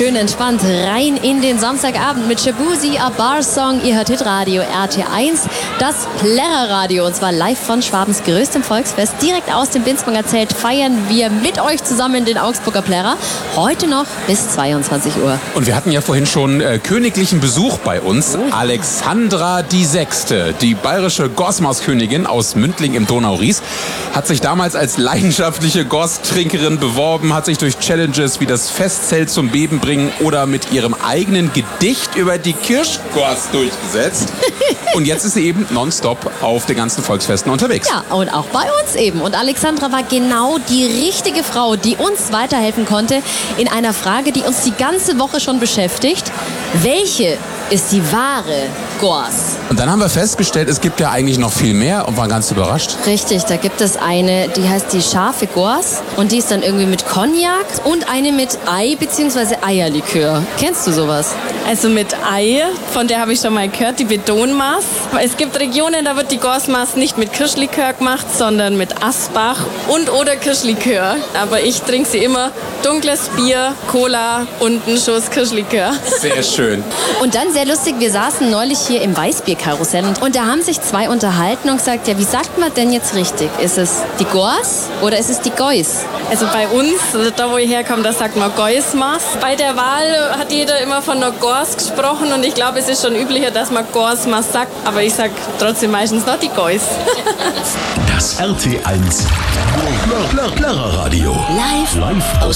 schön entspannt rein in den Samstagabend mit Shabuzi, a Bar-Song. Ihr hört Hitradio RT1, das Plärrer-Radio. Und zwar live von Schwabens größtem Volksfest. Direkt aus dem Binsmanger Zelt feiern wir mit euch zusammen den Augsburger Plärrer. Heute noch bis 22 Uhr. Und wir hatten ja vorhin schon königlichen Besuch bei uns. Alexandra die Sechste, die bayerische Gorsmauskönigin aus Mündling im Donau-Ries, hat sich damals als leidenschaftliche Gorstrinkerin beworben, hat sich durch Challenges wie das Festzelt zum Beben bringen oder mit ihrem eigenen Gedicht über die Kirschgorst durchgesetzt. Und jetzt ist sie eben nonstop auf den ganzen Volksfesten unterwegs. Ja, und auch bei uns eben. Und Alexandra war genau die richtige Frau, die uns weiterhelfen konnte in einer Frage, die uns die ganze Woche schon beschäftigt. Welche ist die wahre Gors? Und dann haben wir festgestellt, es gibt ja eigentlich noch viel mehr und waren ganz überrascht. Richtig, da gibt es eine, die heißt die scharfe Gors und die ist dann irgendwie mit Cognac und eine mit Ei bzw. Eierlikör. Kennst du sowas? Also mit Ei, von der habe ich schon mal gehört, die Betonmaß. Es gibt Regionen, da wird die Gorsmaß nicht mit Kirschlikör gemacht, sondern mit Asbach und oder Kirschlikör. Aber ich trinke sie immer dunkles Bier, Cola und einen Schuss Kirschlikör. Sehr schön. Und dann sehr lustig, wir saßen neulich hier im Weißbierkarussell und da haben sich zwei unterhalten und gesagt, ja, wie sagt man denn jetzt richtig? Ist es die Gors oder ist es die Geus? Also bei uns, da wo ich herkomme, da sagt man Geusmaß. Bei der Wahl hat jeder immer von einer Gors gesprochen und ich glaube, es ist schon üblicher, dass man Gorsmaß sagt, aber ich sage trotzdem meistens noch die Geus. Das RT1 Plärrer Radio. Live aus